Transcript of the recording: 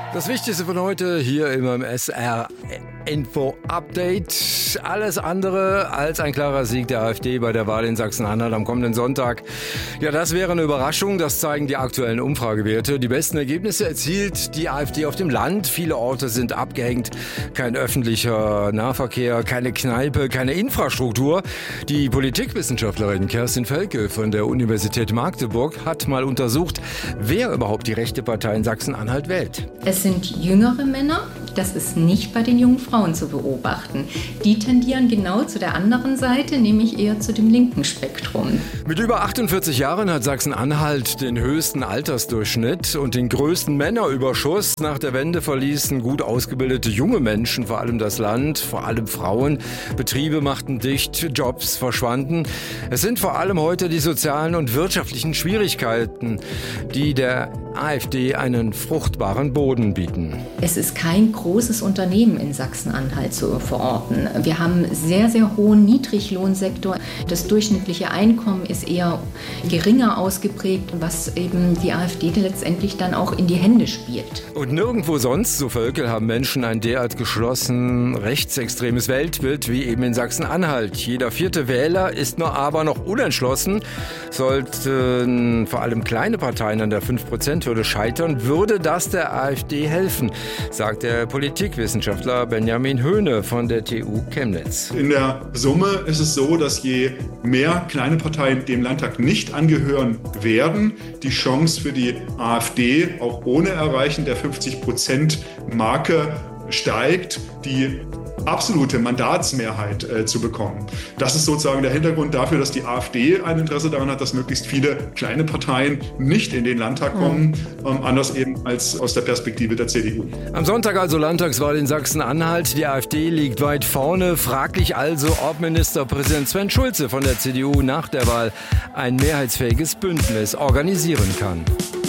Das Wichtigste von heute hier immer im SR Info Update. Alles andere als ein klarer Sieg der AfD bei der Wahl in Sachsen-Anhalt am kommenden Sonntag. Ja, das wäre eine Überraschung. Das zeigen die aktuellen Umfragewerte. Die besten Ergebnisse erzielt die AfD auf dem Land. Viele Orte sind abgehängt. Kein öffentlicher Nahverkehr, keine Kneipe, keine Infrastruktur. Die Politikwissenschaftlerin Kerstin Felke von der Universität Magdeburg hat mal untersucht, wer überhaupt die rechte Partei in Sachsen-Anhalt wählt. Es sind jüngere Männer, das ist nicht bei den jungen Frauen zu beobachten. Die tendieren genau zu der anderen Seite, nämlich eher zu dem linken Spektrum. Mit über 48 Jahren hat Sachsen-Anhalt den höchsten Altersdurchschnitt und den größten Männerüberschuss. Nach der Wende verließen gut ausgebildete junge Menschen vor allem das Land, vor allem Frauen. Betriebe machten dicht, Jobs verschwanden. Es sind vor allem heute die sozialen und wirtschaftlichen Schwierigkeiten, die der AfD einen fruchtbaren Boden bieten. Es ist kein großes Unternehmen in Sachsen-Anhalt zu verorten. Wir haben sehr, sehr hohen Niedriglohnsektor. Das durchschnittliche Einkommen ist eher geringer ausgeprägt, was eben die AfD letztendlich dann auch in die Hände spielt. Und nirgendwo sonst, so Völkel, haben Menschen ein derart geschlossen rechtsextremes Weltbild wie eben in Sachsen-Anhalt. Jeder vierte Wähler ist aber noch unentschlossen. Sollten vor allem kleine Parteien an der 5%-Hürde scheitern, würde das der AfD helfen, sagt der Politikwissenschaftler Benjamin Höhne von der TU Chemnitz. In der Summe ist es so, dass je mehr kleine Parteien dem Landtag nicht angehören werden, die Chance für die AfD auch ohne Erreichen der 50%-Marke steigt, die absolute Mandatsmehrheit zu bekommen. Das ist sozusagen der Hintergrund dafür, dass die AfD ein Interesse daran hat, dass möglichst viele kleine Parteien nicht in den Landtag kommen, anders eben als aus der Perspektive der CDU. Am Sonntag also Landtagswahl in Sachsen-Anhalt. Die AfD liegt weit vorne. Fraglich also, ob Ministerpräsident Sven Schulze von der CDU nach der Wahl ein mehrheitsfähiges Bündnis organisieren kann.